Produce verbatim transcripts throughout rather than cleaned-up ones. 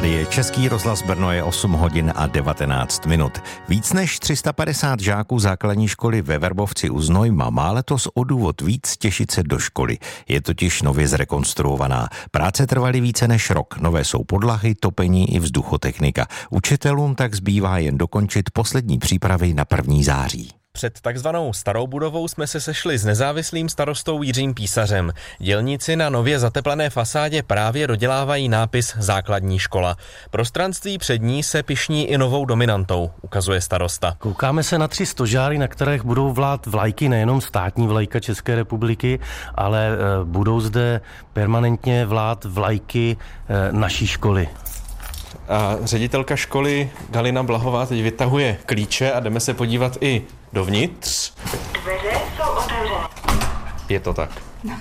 Tady je Český rozhlas Brno, je osm hodin a devatenáct minut. Víc než tři sta padesát žáků základní školy ve Verbovci u Znojma má letos o důvod víc těšit se do školy. Je totiž nově zrekonstruovaná. Práce trvaly více než rok. Nové jsou podlahy, topení i vzduchotechnika. Učitelům tak zbývá jen dokončit poslední přípravy na první září. Před takzvanou starou budovou jsme se sešli s nezávislým starostou Jiřím Písařem. Dělníci na nově zateplené fasádě právě dodělávají nápis Základní škola. Prostranství před ní se pyšní i novou dominantou, ukazuje starosta. Koukáme se na tři stožáry, na kterých budou vlát vlajky, nejenom státní vlajka České republiky, ale budou zde permanentně vlát vlajky naší školy. A ředitelka školy Galina Blahová teď vytahuje klíče a jdeme se podívat i dovnitř. Dveře jsou otevřené. Je to tak. No.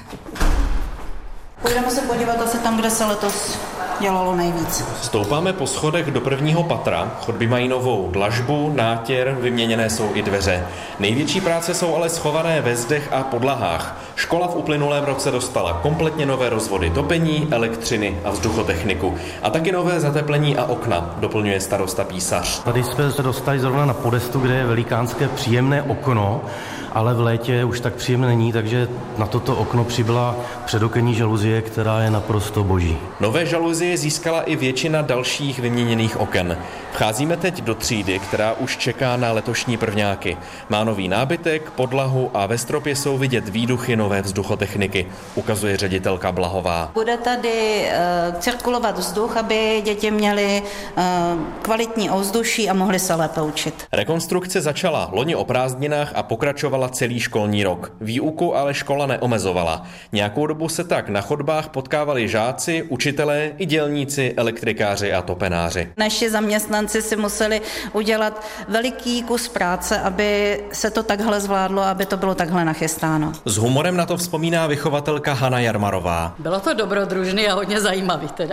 Půjdeme se podívat asi tam, kde se letos dělalo nejvíc. Stoupáme po schodech do prvního patra. Chodby mají novou dlažbu, nátěr, vyměněné jsou i dveře. Největší práce jsou ale schované ve zdech a podlahách. Škola v uplynulém roce dostala kompletně nové rozvody topení, elektřiny a vzduchotechniku. A taky nové zateplení a okna, doplňuje starosta Písař. Tady jsme se dostali zrovna na podestu, kde je velikánské příjemné okno, ale v létě už tak příjemné není, takže na toto okno přibyla předokenní žaluzie, která je naprosto boží. Nové žaluzie získala i většina dalších vyměněných oken. Vcházíme teď do třídy, která už čeká na letošní prvňáky. Má nový nábytek, podlahu a ve stropě jsou vidět výduchy nové vzduchotechniky, ukazuje ředitelka Blahová. Bude tady uh, cirkulovat vzduch, aby děti měly uh, kvalitní ovzduší a mohly se lépe učit. Rekonstrukce začala loni o prázdninách a pokračovala celý školní rok. Výuku ale škola neomezovala. Nějakou dobu se tak na chodbách potkávali žáci, učitelé i dělníci, elektrikáři a topenáři. Naši zaměstnanci si museli udělat veliký kus práce, aby se to takhle zvládlo, aby to bylo takhle nachystáno. S humorem na to vzpomíná vychovatelka Hana Jarmarová. Bylo to dobrodružný a hodně zajímavý teda.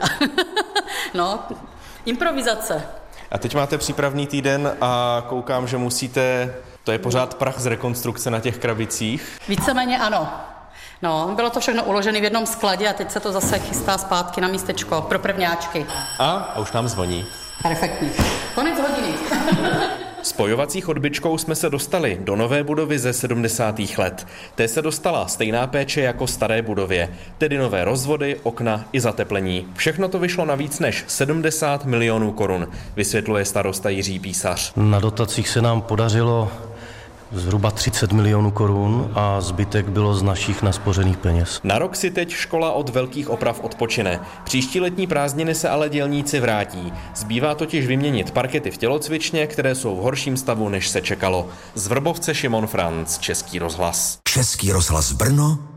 No, improvizace. A teď máte přípravný týden a koukám, že musíte, to je pořád prach z rekonstrukce na těch krabicích. Víceméně ano. No, bylo to všechno uložené v jednom skladě a teď se to zase chystá zpátky na místečko pro prvňáčky. A, a už nám zvoní. Perfektní. Konec hodiny. Spojovací chodbičkou jsme se dostali do nové budovy ze sedmdesátých let. Té se dostala stejná péče jako staré budově, tedy nové rozvody, okna i zateplení. Všechno to vyšlo na víc než sedmdesát milionů korun, vysvětluje starosta Jiří Písař. Na dotacích se nám podařilo zhruba třicet milionů korun a zbytek bylo z našich naspořených peněz. Na rok si teď škola od velkých oprav odpočine. Příští letní prázdniny se ale dělníci vrátí. Zbývá totiž vyměnit parkety v tělocvičně, které jsou v horším stavu, než se čekalo. Z Vrbovce Šimon Franc, Český rozhlas. Český rozhlas Brno.